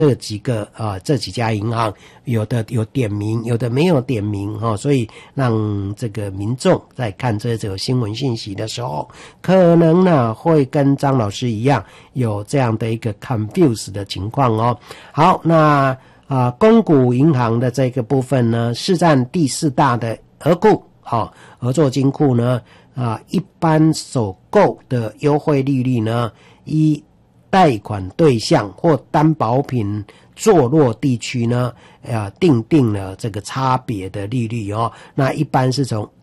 这几家银行，有的有点名，有的没有点名所以让这个民众在看这种新闻信息的时候，可能呢会跟张老师一样有这样的一个 confuse 的情况好，那公股银行的这个部分呢，市占第4大的合库合作金库呢一般首购的优惠利率呢，依贷款对象或担保品坐落地区呢，定了这个差别的利率那一般是从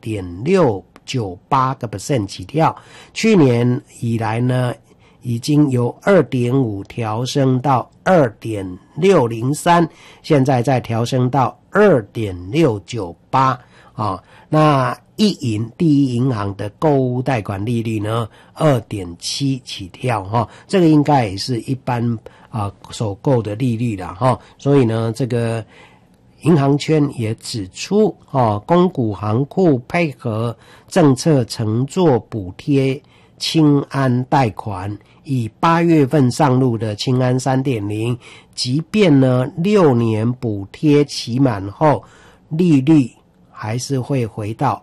2.698% 起跳，去年以来呢，已经由 2.5 调升到 2.603， 现在再调升到 2.698那第一银行的购物贷款利率呢 2.7 起跳这个应该也是一般首购的利率啦所以呢这个银行圈也指出公股行库配合政策承做补贴青安贷款，以8月份上路的青安 3.0， 即便呢6年补贴期满后，利率还是会回到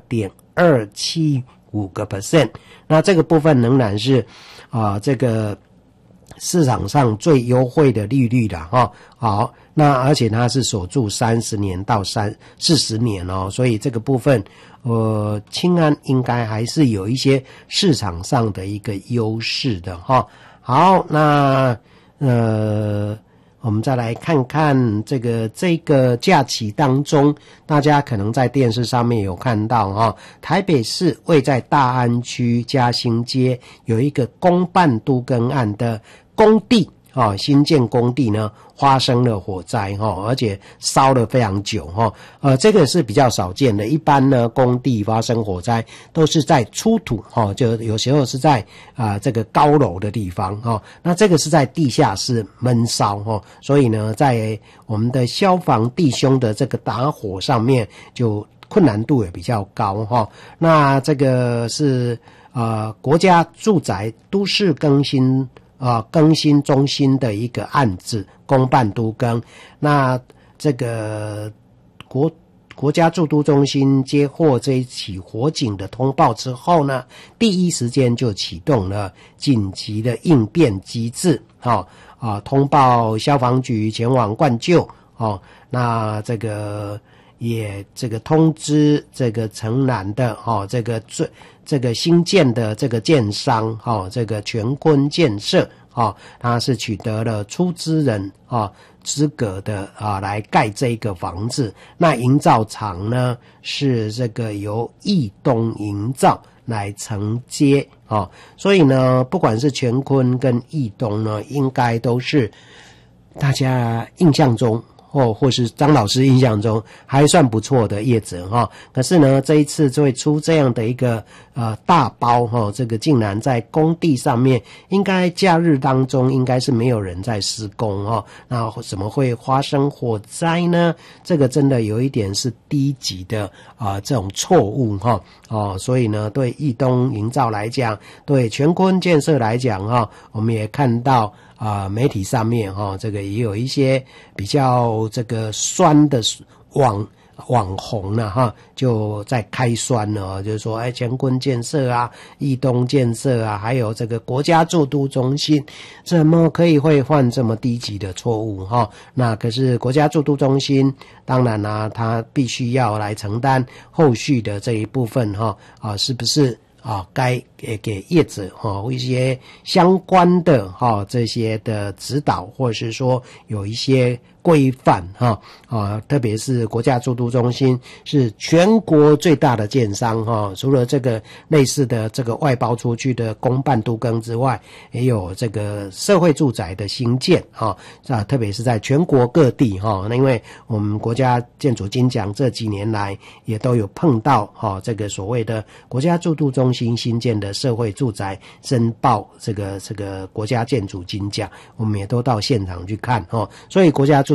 2.275%， 那这个部分仍然是这个市场上最优惠的利率啦好，那而且它是锁住30年到40年所以这个部分青安应该还是有一些市场上的一个优势的好，那我们再来看看这个假期当中，大家可能在电视上面有看到台北市位在大安区嘉兴街有一个公办都更案的工地新建工地呢发生了火灾而且烧了非常久这个是比较少见的，一般呢工地发生火灾都是在出土就有时候是在这个高楼的地方那这个是在地下室闷烧所以呢在我们的消防弟兄的这个打火上面就困难度也比较高那这个是国家住宅都市更新中心的一个案子，公办都更。那这个国家住都中心接获这一起火警的通报之后呢，第一时间就启动了紧急的应变机制通报消防局前往灌救那这个也通知这个城南的这个新建的这个建商这个全坤建设它是取得了出资人资格的来盖这个房子。那营造厂呢是这个由义东营造来承接所以呢不管是全坤跟义东呢，应该都是大家印象中或是张老师印象中还算不错的业者可是呢这一次就会出这样的一个大包这个竟然在工地上面，应该假日当中应该是没有人在施工那怎么会发生火灾呢？这个真的有一点是低级的这种错误所以呢对义东营造来讲，对全坤建设来讲我们也看到媒体上面这个也有一些比较这个酸的网红了就在开酸了就是说全坤建设义东建设还有这个国家住都中心怎么会犯这么低级的错误那可是国家住都中心当然他必须要来承担后续的这一部分是不是该给业者一些相关的这些的指导，或者是说有一些规范特别是国家住都中心是全国最大的建商除了这个类似的这个外包出去的公办都更之外，也有这个社会住宅的兴建特别是在全国各地因为我们国家建筑金奖这几年来也都有碰到这个所谓的国家住都中心新建的社会住宅申报这个国家建筑金奖，我们也都到现场去看所以国家住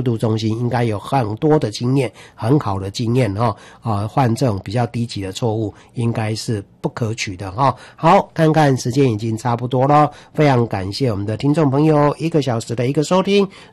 度中心应该有很多的经验，很好的经验犯这种比较低级的错误应该是不可取的好，看看时间已经差不多了，非常感谢我们的听众朋友1个小时的一个收听。